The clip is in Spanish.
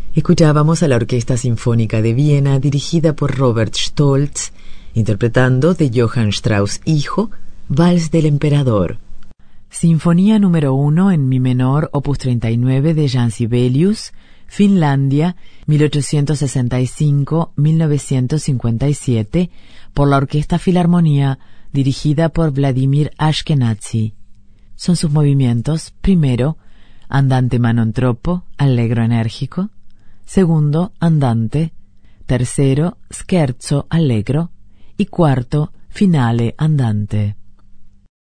Escuchábamos a la Orquesta Sinfónica de Viena, dirigida por Robert Stolz, interpretando de Johann Strauss hijo, Vals del Emperador. Sinfonía número 1 en mi menor, opus 39 de Jan Sibelius, Finlandia, 1865-1957, por la Orquesta Filarmonía, dirigida por Vladimir Ashkenazy. Son sus movimientos: primero, andante manontropo, allegro enérgico; segundo, andante; tercero, scherzo allegro; y cuarto, finale andante.